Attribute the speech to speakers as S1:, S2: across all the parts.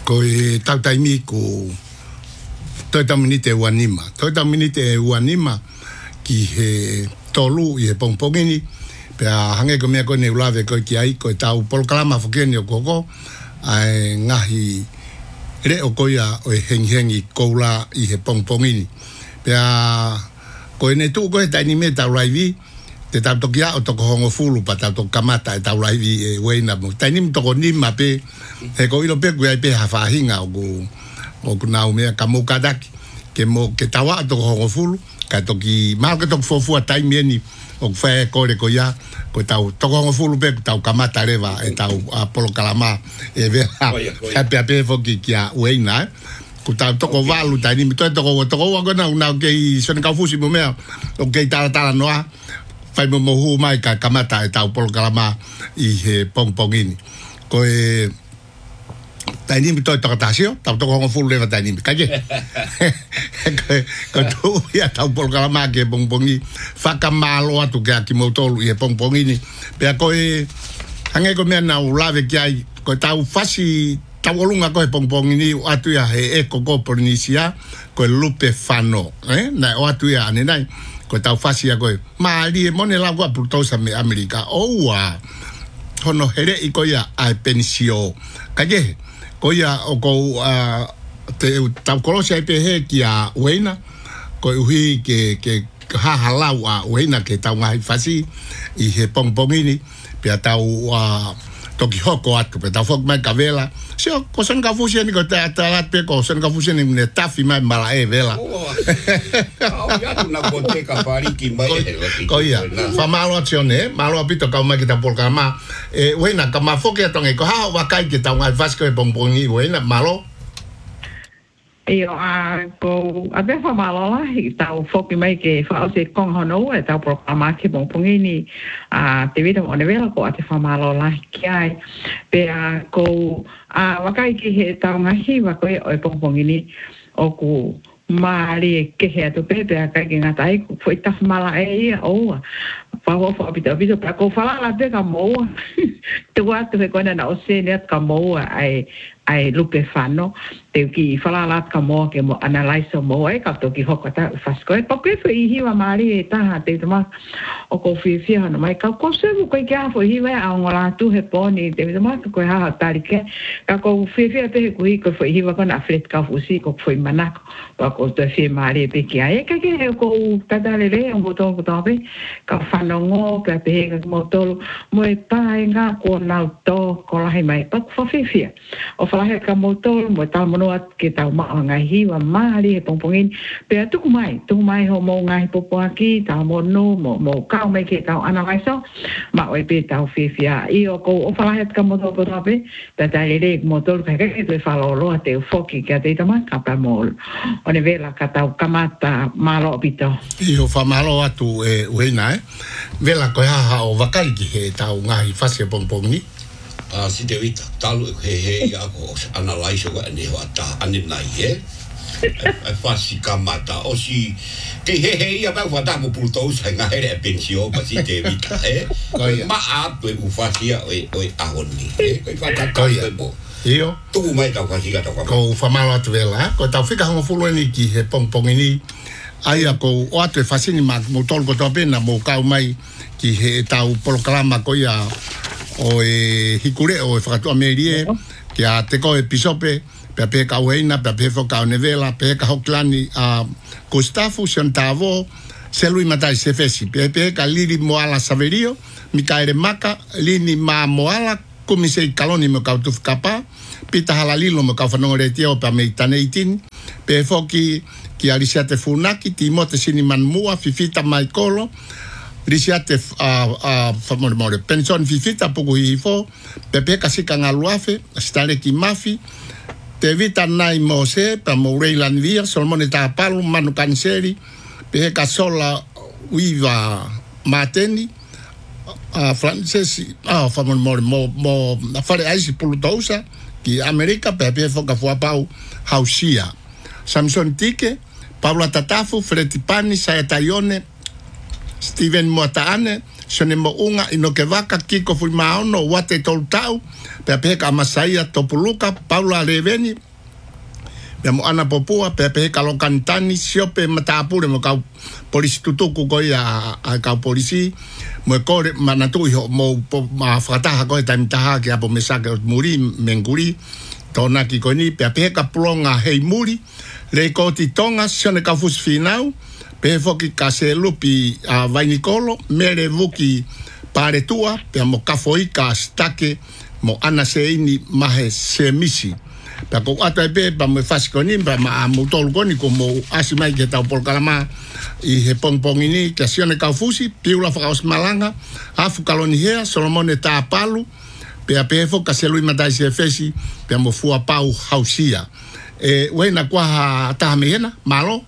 S1: ko e tautaimi ko toitaminite uanima. Toitaminite uanima ki he tolu i he pongpongini pe a hange ko mea ko ne ulave ko ki ai ko tau polkalama fokeni o koko ai ngahi re o koia o hengi koula i he pongpongini pe a ko ne tu ko he taini me tau raivi te tau tokia o toko hongo fulu pa tau toko kamata e tau raivi e weina mo taini mi toko nima pe he ko ilo pe kuai pe hafahinga o kunau mea kamukadaki ke tawa toko hongo fulu ka toki mal ke toko fofua taimi eni o fe kore ko ya ko tau toko hongo fulu pe tau kamata reva e tau polo kalama e vea pe foki kia weina ko tau toko valu taini mi toko wa kona una ke son kaufusi mo mea o ke tala noa fai mo hu mai ka kamata e tau polo kalama i he pongpongini ko e taini mi toko tasio tau toko hongo fulu leva taini mi kaje ko tu ya tau polo kalama ke pongpongi whakamalo atu ke aki mautolu i he pongpongini pea ko e hange ko mea na ulave ki ai ko tau fasi tau olunga ko he pongpongini atu ya he eko ko Polinisia ko e lupe fano na o atu ya ane nai ko tau fasi ya ko e maali e mone lau a pultosa me Amerika oua hono here i ko ya a pensio kaje ko ya o ko te tau kolosia i pehe ki a weina ko uhi ke hahalau a weina ke tau ngai fasi i he pongpongini pia tau toki hoko atu pe tau fok mai kavela sio ko sen kafusi ni ko ta pe ko sen kafusi ni ne tafi mai mala e vela
S2: ya tu na boteca pariki mai
S1: ko ya fa malo azione malo apito ka mai kita polkama e weina kama foki atonge ko ha wa kai ke tau ngai fasi ko bongbongi weina malo
S3: Io ko abe fa malola i tau foki mai ke fa se kong hono e tau programa ke pongpongini te vida o nevela ko ate fa malola ki ai pe ko wakai ki he tau ngahi wa ko e pongpongini o ku mali ke he to pe pe ka ki ngatai ko foi ta mala e o fa fa bito pa ko fa la de ka mo te wa te ko na o se ne ka mo ai lupe fano te ki fala la ka mo ke mo analyze mo e ka to ki hokata fasko e pape foi hiwa mali e ta te toma o ko fi no mai ka ko se ko ki a foi hiwa a ngola tu he poni te toma ko ha tarike ka ko fi te ko foi hiwa ko na flet ka fusi ko foi manako pa ko te fi mali pe ki ai ka ke ko ta dale le mo to ko be ka fano ngo ka pe ka mo to mo e pa nga ko na to ko la mai pa fo fi o falahe ka motor mo ta mono at ke ta ma ngai wa mali e pongpongin pe tu mai ho mo ngai popo aki ta mono mo ka mai ke ta ana mai so ma o pe ta fifia I o ko o falahe ka motor ko tape ta le motor ka ke te falo lo te foki ka te tama ka pa mol o ne vela ka ta kamata malo pito
S1: I o fa malo atu e uena vela ko ha o vakali ki he ta ngai fase pongpongi
S2: si te vita talu he ya ko analyze ko ni ho ata ani nai fasi kamata o si te he ya ba fa mo pulto sa nga he pensio pa si te vita ma a tu u fasi o ahoni ko fa ta ko
S1: io
S2: tu mai ta fasi ka ta
S1: ko fa malo atu vela ko ta fika ho fulo ni ki he pongpongini ai ko o atu fasi ni ma mo tol ko to pena mo ka mai ki he tau programa ko ya o hikure o whakatua merie ki a teko e pisope pe ka weina pe foka o nevela pe ka hoklani Gustavo Santavo se lui matai se fesi pe ka liri moala saverio Mikaere Maka lini ma moala komise kaloni mo ka tu kapa pita halalilo mo ka fanore tio pa me taneitin pe foki ki alisiate funaki timote siniman mua fifita maikolo Risiate famore pension fifita poku hifo pepe kasika ngaluafe stare ki mafi te vita nai mose pa mo reilan via solmone ta palu manu kanseri pe ka sola uiva mateni francesi famore mo afare aisi pulutosa ki Amerika pepe foka fua pau hausia Samson Tike Pablo Tatafu Fretipani Sayatayone Steven Motaane sone mo unga ino ke waka kiko fui maono wate tolu tau pe peka amasaia topuluka Paula Reveni pe mo ana popua pe peka lokantani siope matapure mo kau polisi tutuku ko ia a kau polisi mo kore manatu ho mo ma fataha ko taimtaha ke apo mesake muri menguri tona ki koni pe peka plonga hei muri le koti tonga sone ka fus finau pe foki kase lupi a vainikolo mere vuki pare tua pe mo kafoi ka stake mo ana seini mahe semisi pe ko ata pe pa mo faskoni pa ma mutol koni como asimai ke tau polkalama i he pongpongini ka sione ka fusi piula fakaos malanga afu kaloni hea solomone ta palu pe apefo ka selui matai se fesi pe mo fua pau hausia wena kwa ta mehena malo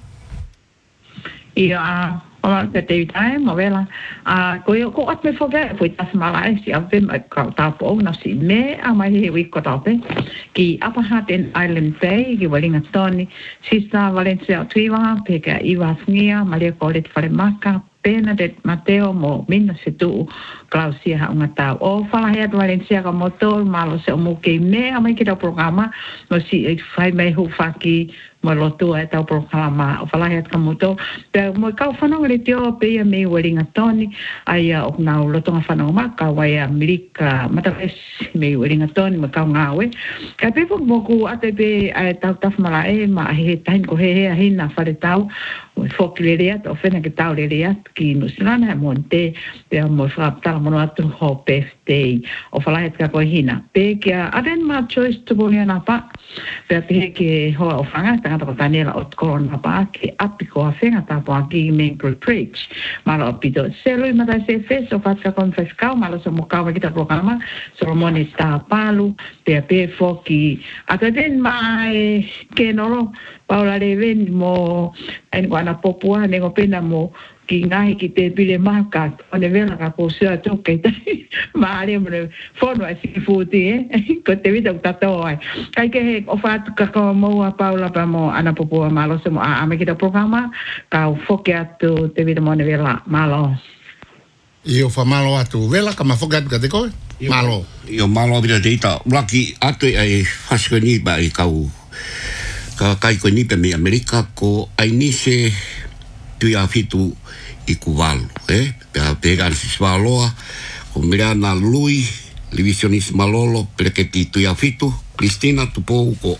S3: ia ola te te tai mo vela ko at me foga foi tas malai si ave ka ta po na si me a mai he wi ko ta pe ki apa haten island bay ki walinga toni sista valencia tuiva pe ka iwa snia maria colet fare maka Bernadette Mateo mo minna se tu Clausia ha unga tau o fala hea Valencia ka motor malo se o mo ke me a mai ki tau programa no si fai mai hu faki mo lotu e tau programa o fala hea ka motor pe mo kau whanonga le teo pe ia me waringa toni ai o nau lotonga whanonga ka wai a Milika matapes me waringa toni ma kau ngawe ka pe po mo ku ate pe tau tafmala e ma he tain ko he hina fare tau foki le reat o fena ke tau le reat ki nusilana monte pe mo frapta mo atu ho birthday o fala het ka ko hina pe kia aden ma choice to bo na pa pe ke ho o fanga ta ka tanela o corona pa ke apiko a fenga ta po ki Maple Bridge malo pito selo ma da se fes o fatsa con fescao malo so mo ka ki ta programa Solomon sta palu pe foki aden mai ke no Paula Leven mo en guana popua nego pena mo ki ngai ki te pile maka o ne vela ka ko sia to ke ma ale mo fono si futi ko te vita tato ai kai ke o fat ka ko mo Paula pa mo ana popua malo se mo a me ki ta programa ka foki atu te vita mo ne vela malo
S1: io fa malo atu vela ka ma foki atu ka te ko malo
S2: io malo vita data lucky atu ai faskoni ba i kau ka kai ko ni pe me Amerika ko ai ni se tu ia fitu i kuvalu pe gan si swaloa ko mirana lui livisionis malolo perché tu ia fitu Cristina tu pouco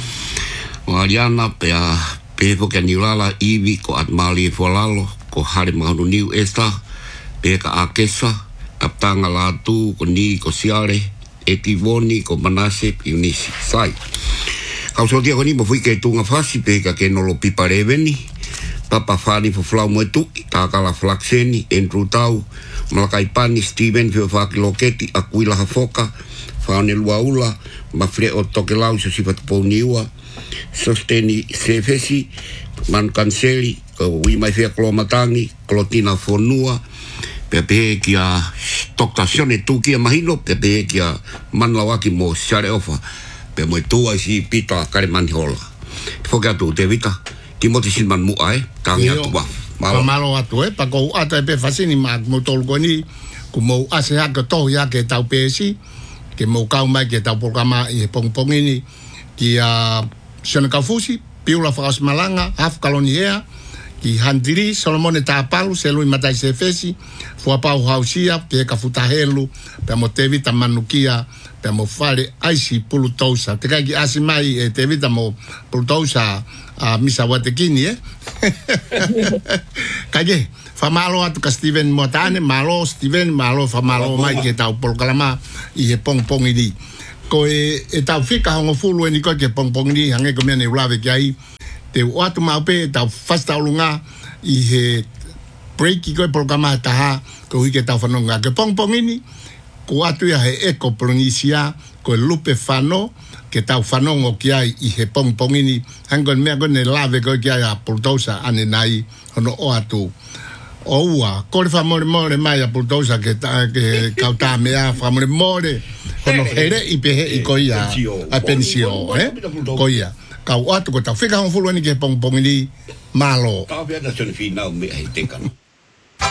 S2: Mariana pe ko ke niulala ivi ko atmali folalo ko hare mahunu niu esta pe ka akesa aptanga la tu ko ni ko siare etivoni ko manase unisi sai Kau so dia ni mo fui ke tunga fasi pe ka ke no lo pipare veni papa fani fo flau mo tu ta kala flaxeni Andrew Tau malakai pani Steven fo fa kiloketi akuila hafoka fane luaula ma fre o toke lau so sifat po niwa sosteni sefesi man canceli ko wi mai fe klomatangi klotina fonua pe kia stoktazione tu kia mahino pe kia manlawaki mo share ofa pe mo tua si pita kare manhola foga tu te vita Timothy Silman mu ai tangi atu ba
S1: malo atu pa ko ata pe fasini ma mo tol koni como ase ha ko to ya ke tau pesi ke mo kau mai ke tau programa i pongpongini ki a sona kafusi piula fas malanga haf kalonia ki handiri Solomon ta palu selu matai se fesi fo pau hausia pe ka futahelu pe mo te vita manukia pe mo fare aisi pulutosa te kai asimai te vita mo pulutosa a misa watekini kaje fa malo atu ka Steven Motane malo Steven malo fa malo mai ke tau polkalama i he pongpong ini ko e tau fika hongo fulu ni ko ke pongpong ini hange ko mene ulave ki ai te watu maupe tau fasta ulunga i he break ko polkalama taha ko hike tau fanonga ke pongpong ini ko atu ya he eko pronuncia ko lupe fano ke tau fanongo ki ai i he pongpong ini hangon mea kone lave ko ki ai a pultosa ane nai hono o atu o ua kore fa more mai a pultosa ke kauta mea fa more hono here i pehe i koia a pensio koia kau atu ko tau whika hong fulu ani ke pongpong ini malo
S2: tau pia na sone finau me hei tekano